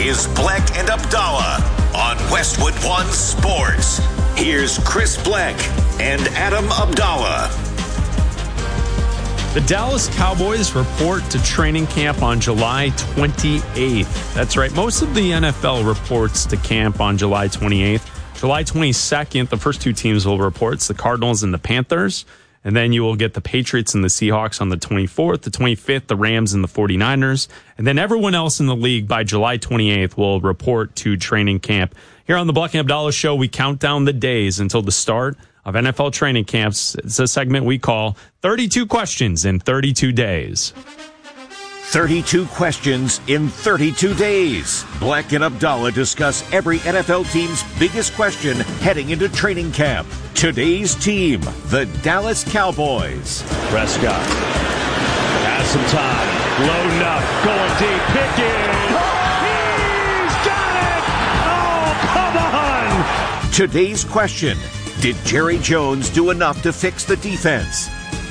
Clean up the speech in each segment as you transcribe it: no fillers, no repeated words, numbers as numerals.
is Bleck and Abdallah on Westwood One Sports. Here's Chris Bleck and Adam Abdallah. The Dallas Cowboys report to training camp on July 28th. That's right. Most of the NFL reports to camp on July 28th. July 22nd, the first two teams will report. It's the Cardinals and the Panthers. And then you will get the Patriots and the Seahawks on the 24th. The 25th, the Rams and the 49ers. And then everyone else in the league by July 28th will report to training camp. Here on the Bleck and Abdallah Show, we count down the days until the start of NFL training camps. It's a segment we call 32 Questions in 32 Days. 32 questions in 32 days. Bleck and Abdallah discuss every NFL team's biggest question heading into training camp. Today's team, the Dallas Cowboys. Prescott has some time. Loading up, going deep, Pickens. He's got it! Oh, come on! Today's question, did Jerry Jones do enough to fix the defense?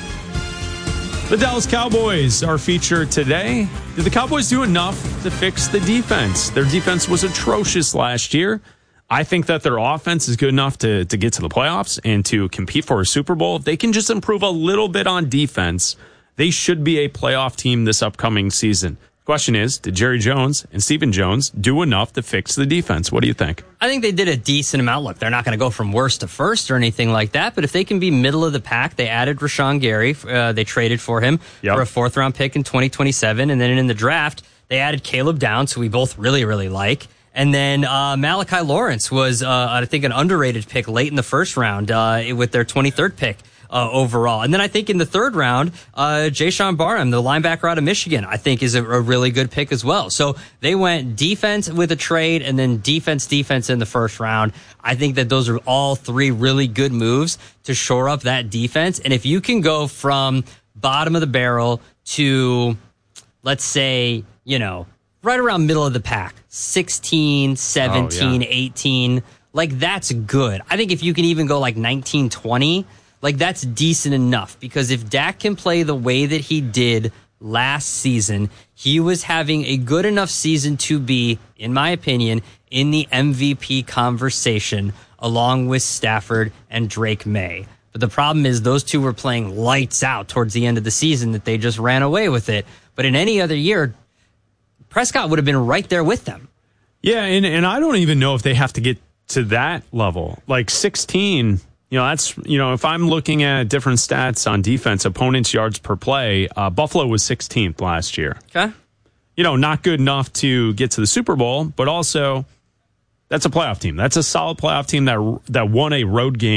The Dallas Cowboys are featured today. Did the Cowboys do enough to fix the defense? Their defense was atrocious last year. I think that their offense is good enough to get to the playoffs and to compete for a Super Bowl. If they can just improve a little bit on defense, they should be a playoff team this upcoming season. Question is, did Jerry Jones and Stephen Jones do enough to fix the defense? What do you think? I think they did a decent amount. Look, they're not going to go from worst to first or anything like that, but if they can be middle of the pack, they added Rashawn Gary. They traded for him for a fourth-round pick in 2027, and then in the draft, they added Caleb Downs, who we both really, really like. And then Malachi Lawrence was, I think, an underrated pick late in the first round with their 23rd pick. Overall. And then I think in the third round, Jayshon Barham, the linebacker out of Michigan, I think is a really good pick as well. So they went defense with a trade and then defense in the first round. I think that those are all three really good moves to shore up that defense. And if you can go from bottom of the barrel to, let's say, right around middle of the pack, 16, 17, 18, like that's good. I think if you can even go like 19, 20, like, that's decent enough, because if Dak can play the way that he did last season, he was having a good enough season to be, in my opinion, in the MVP conversation along with Stafford and Drake May. But the problem is those two were playing lights out towards the end of the season that they just ran away with it. But in any other year, Prescott would have been right there with them. Yeah, and I don't even know if they have to get to that level. Like 16... that's, if I'm looking at different stats on defense, opponents' yards per play, Buffalo was 16th last year. Okay. Not good enough to get to the Super Bowl, but also that's a playoff team. That's a solid playoff team that won a road game